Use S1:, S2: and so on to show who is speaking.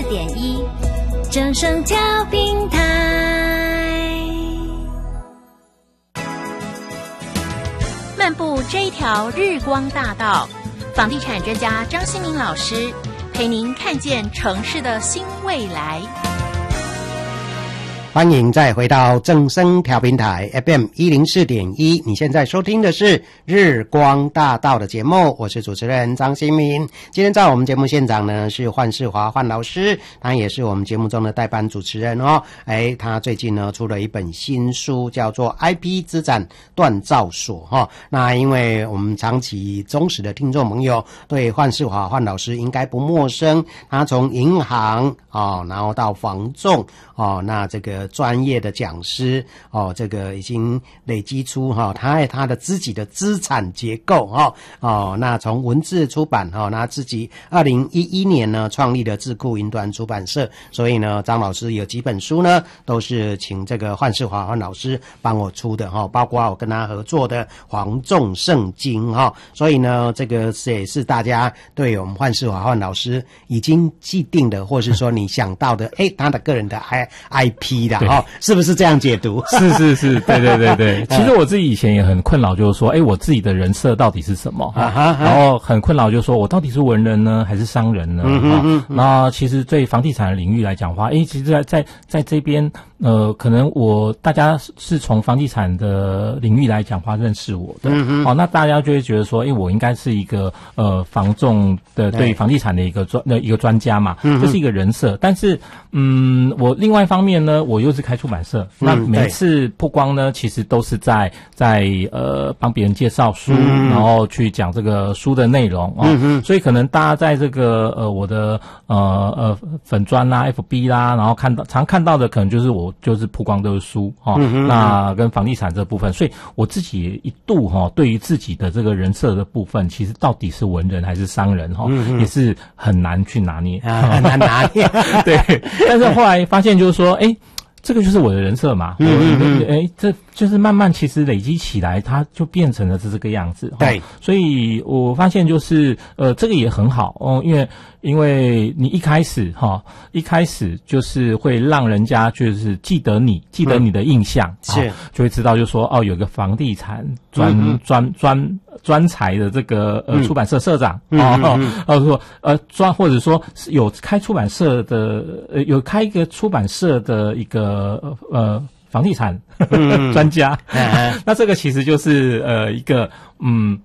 S1: 104.1正声调频台。漫步这一条日光大道，房地产专家张新民老师陪您看见城市的新未来。
S2: 欢迎再回到正声调频台 FM 104.1，你现在收听的是日光大道的节目，我是主持人张新民。今天在我们节目现场呢是范世华范老师，他也是我们节目中的代班主持人哦。他最近呢出了一本新书，叫做 IP 资产锻造所哈。那因为我们长期忠实的听众朋友对范世华范老师应该不陌生，他从银行然后到房仲那这个专业的讲师这个已经累积出他的自己的资产结构那从文字出版那自己2011年呢创立了智库云端出版社，所以呢张老师有几本书呢都是请这个范世华范老师帮我出的包括我跟他合作的黄仲圣经所以呢这个也是大家对我们范世华范老师已经既定的，或是说你想到的他的个人的 IP 啦是不是这样解读？
S3: 是，对。其实我自己以前也很困扰，就是说我自己的人设到底是什么然后很困扰，就是说我到底是文人呢还是商人呢那其实对房地产的领域来讲的话其实在这边可能大家是从房地产的领域来讲话认识我的那大家就会觉得说我应该是一个房仲的对房地产的一个专家嘛这是一个人设。但是我另外一方面呢我又是开出版社那每次曝光呢其实都是在帮别人介绍书然后去讲这个书的内容所以可能大家在这个我的粉专啦 FB 啦然后常看到的可能就是我就是曝光的书那跟房地产这部分，所以我自己一度对于自己的这个人设的部分其实到底是文人还是商人也是很难去拿捏
S2: 很难拿捏
S3: 对，但是后来发现就是说这个就是我的人设嘛这就是慢慢其实累积起来它就变成了这个样子
S2: 对，
S3: 所以我发现就是这个也很好因为你一开始就是会让人家就是记得你的印象
S2: 是
S3: 就会知道就是说有个房地产专才的这个出版社社长或者说有开出版社的有开一个出版社的一个房地产专家那这个其实就是一个